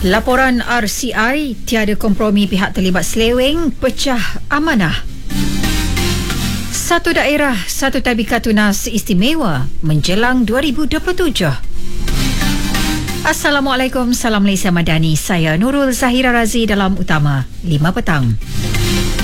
Laporan RCI, tiada kompromi pihak terlibat seleweng, pecah amanah. Satu daerah, satu tadbika tunas istimewa menjelang 2027. Assalamualaikum, salam Malaysia Madani. Saya Nurul Zahira Razi dalam Utama 5 petang.